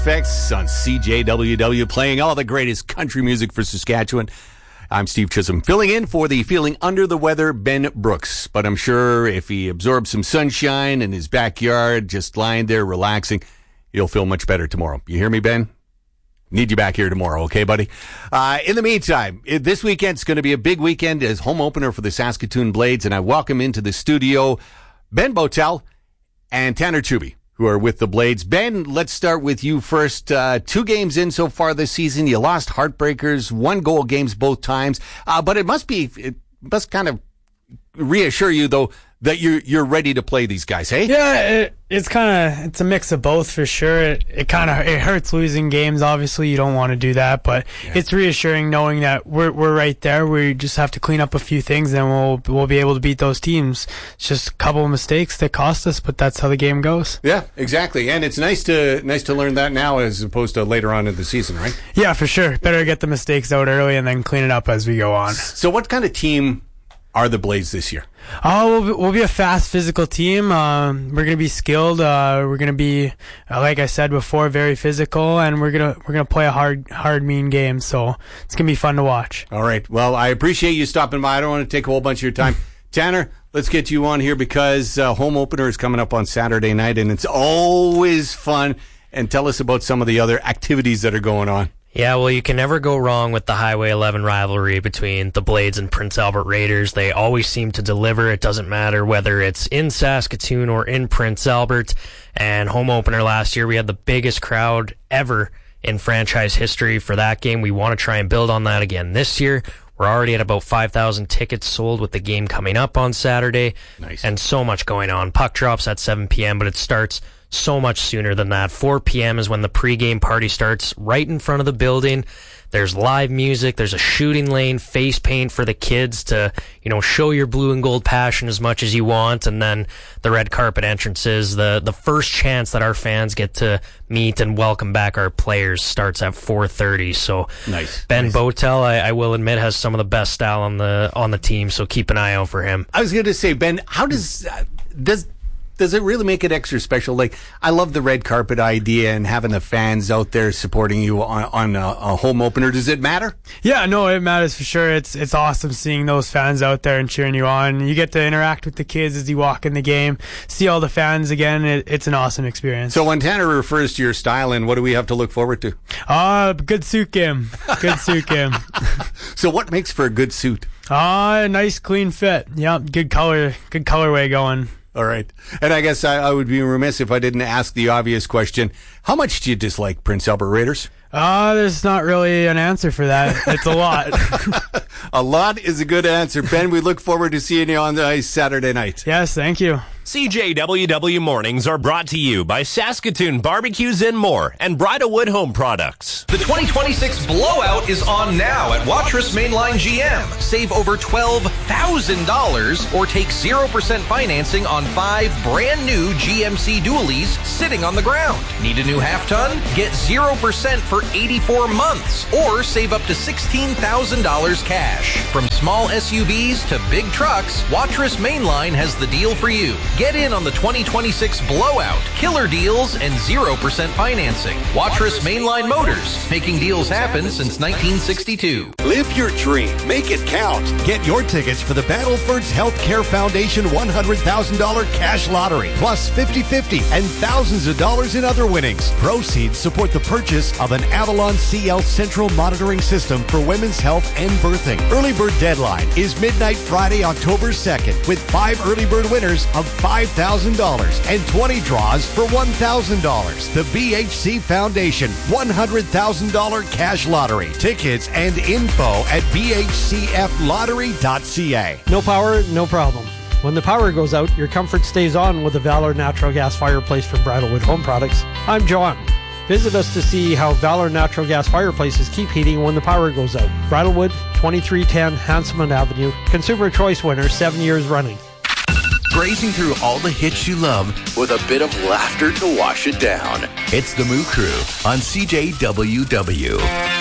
Effects on CJWW, playing all the greatest country music for Saskatchewan. I'm Steve Chisholm, filling in for the feeling under the weather Ben Brooks. But I'm sure if he absorbs some sunshine in his backyard, just lying there relaxing, he'll feel much better tomorrow. You hear me, Ben? Need you back here tomorrow, okay, buddy? In the meantime, this weekend's going to be a big weekend as home opener for the Saskatoon Blades, and I welcome into the studio Ben Bowtell and Tanner Chuby, who are with the Blades. Ben, let's start with you first. 2 games in so far this season. You lost heartbreakers, 1-goal games both times. But it must kind of reassure you, though, that you're ready to play these guys, hey? Yeah, it's a mix of both for sure. It hurts losing games. Obviously, you don't want to do that, but It's reassuring knowing that we're right there. We just have to clean up a few things, and we'll be able to beat those teams. It's just a couple of mistakes that cost us, but that's how the game goes. Yeah, exactly. And it's nice to learn that now as opposed to later on in the season, right? Yeah, for sure. Better get the mistakes out early and then clean it up as we go on. So, what kind of team are the Blades this year? We'll be a fast, physical team. We're going to be skilled. We're going to be, like I said before, very physical, and we're gonna play a hard, mean game. So it's going to be fun to watch. All right. Well, I appreciate you stopping by. I don't want to take a whole bunch of your time. Tanner, let's get you on here because home opener is coming up on Saturday night, and it's always fun. And tell us about some of the other activities that are going on. Yeah, well, you can never go wrong with the Highway 11 rivalry between the Blades and Prince Albert Raiders. They always seem to deliver. It doesn't matter whether it's in Saskatoon or in Prince Albert. And home opener last year, we had the biggest crowd ever in franchise history for that game. We want to try and build on that again this year. We're already at about 5,000 tickets sold with the game coming up on Saturday. Nice. And so much going on. Puck drops at 7 p.m., but it starts so much sooner than that. 4 p.m. is when the pregame party starts right in front of the building. There's live music. There's a shooting lane, face paint for the kids to, show your blue and gold passion as much as you want. And then the red carpet entrances, the first chance that our fans get to meet and welcome back our players starts at 4:30. So nice. Ben Bowtell, I will admit, has some of the best style on the team. So keep an eye out for him. I was going to say, Ben, how does it really make it extra special? Like, I love the red carpet idea and having the fans out there supporting you on a home opener. Does it matter? Yeah, no, it matters for sure. It's awesome seeing those fans out there and cheering you on. You get to interact with the kids as you walk in the game, see all the fans again. It's an awesome experience. So when Tanner refers to your style, and what do we have to look forward to? Good suit game. Good suit game. So what makes for a good suit? Nice, clean fit. Yeah, good colorway going. All right. And I guess I would be remiss if I didn't ask the obvious question. How much do you dislike Prince Albert Raiders? There's not really an answer for that. It's a lot. A lot is a good answer. Ben, we look forward to seeing you on the ice Saturday night. Yes, thank you. CJWW Mornings are brought to you by Saskatoon Barbecues and More and Bridalwood Home Products. The 2026 Blowout is on now at Watrous Mainline GM. Save over $12,000 or take 0% financing on 5 brand new GMC dualies sitting on the ground. Need a new half-ton? Get 0% for 84 months or save up to $16,000 cash. From small SUVs to big trucks, Watrous Mainline has the deal for you. Get in on the 2026 Blowout, killer deals, and 0% financing. Watrous Mainline Motors, making deals happen since 1962. Live your dream. Make it count. Get your tickets for the Battlefords Healthcare Foundation $100,000 cash lottery, plus 50/50 and thousands of dollars in other winnings. Proceeds support the purchase of an Avalon CL central monitoring system for women's health and birthing. Early bird deadline is midnight Friday, October 2nd, with 5 early bird winners of $5,000 and 20 draws for $1,000. The BHC Foundation $100,000 cash lottery. Tickets and info at bhcflottery.ca. No power, no problem. When the power goes out, your comfort stays on with the Valor Natural Gas Fireplace from Bridalwood Home Products. I'm John. Visit us to see how Valor Natural Gas Fireplaces keep heating when the power goes out. Bridalwood, 2310 Hanselman Avenue. Consumer Choice winner 7 years running. Grazing through all the hits you love with a bit of laughter to wash it down. It's the Moo Crew on CJWW.